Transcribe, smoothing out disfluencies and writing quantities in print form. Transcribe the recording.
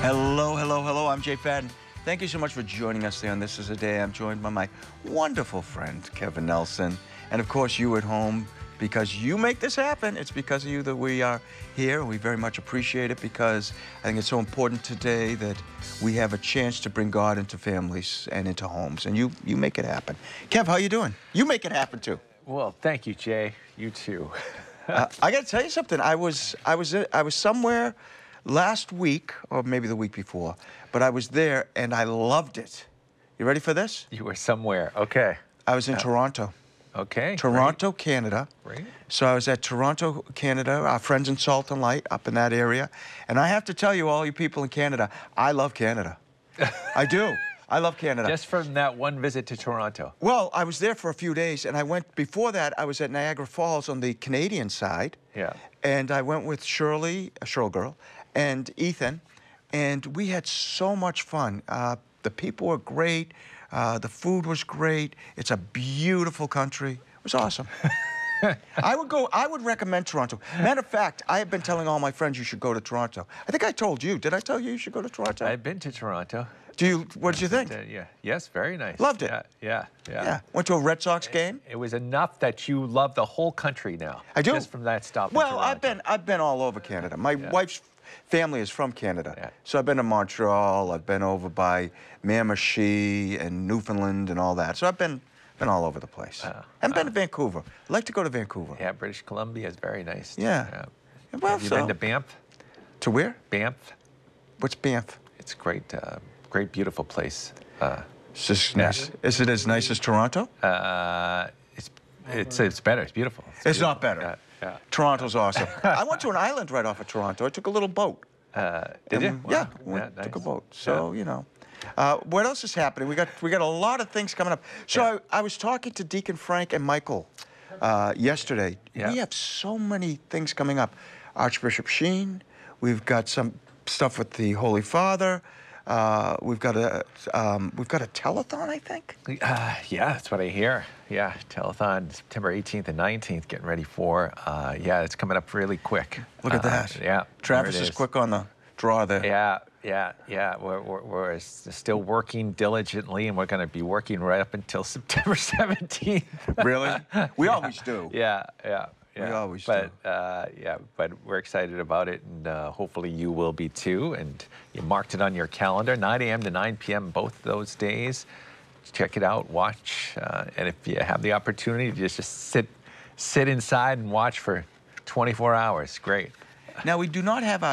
Hello, hello, hello. I'm Jay Fadden. Thank you so much for joining us there on This Is a Day. I'm joined by my wonderful friend, Kevin Nelson. And of course, you at home, because you make this happen. It's because of you that we are here. We very much appreciate it because I think it's so important today that we have a chance to bring God into families and into homes. And you make it happen. Kev, how you doing? You make it happen too. Well, thank you, Jay. You too. I got to tell you something. I was somewhere last week, or maybe the week before, but I was there and I loved it. You ready for this? You were somewhere. Okay. I was in Toronto. Okay. Toronto, Canada. Great. So I was at Toronto, Canada, our friends in Salt and Light up in that area. And I have to tell you, all you people in Canada, I love Canada. I do. I love Canada. Just from that one visit to Toronto. Well, I was there for a few days, and before that, I was at Niagara Falls on the Canadian side. Yeah. And I went with Shirley, a Shirl girl, and Ethan, and we had so much fun. The people were great. The food was great. It's a beautiful country. It was awesome. I would recommend Toronto. Matter of fact, I have been telling all my friends you should go to Toronto. I think I told you. Did I tell you should go to Toronto? I've been to Toronto. What did you think? Yeah. Yes, very nice. Loved it. Yeah. Went to a Red Sox game. It was enough that you love the whole country now. I do. Just from that stop in Well, Toronto. I've been all over Canada. My wife's family is from Canada. Yeah. So I've been to Montreal, I've been over by Miramichi and Newfoundland and all that. So I've been all over the place. I've been to Vancouver. I'd like to go to Vancouver. Yeah, British Columbia is very nice. Yeah. Well, Have you been to Banff? To where? Banff. What's Banff? It's great, great, beautiful place. Is this nice? Is it as nice as Toronto? It's better. It's beautiful. It's not better. Yeah. Toronto's awesome. I went to an island right off of Toronto. I took a little boat. Did you? Yeah, Wow. took a Nice. boat. So, you know. What else is happening? We got a lot of things coming up. So I was talking to Deacon Frank and Michael yesterday. Yeah. We have so many things coming up. Archbishop Sheen. We've got some stuff with the Holy Father. We've got a telethon, I think. Yeah, that's what I hear. Yeah, telethon September 18th and 19th. Getting ready for. Yeah, it's coming up really quick. Look at that. Yeah, Travis there it is quick on the draw there. Yeah. We're still working diligently, and we're going to be working right up until September 17th. Really? We always do. Yeah. We always do. But we're excited about it, and hopefully you will be too. And you marked it on your calendar, 9 a.m. to 9 p.m. both those days. Check it out, watch, and if you have the opportunity, just sit inside and watch for 24 hours. Great. Now, we do not have our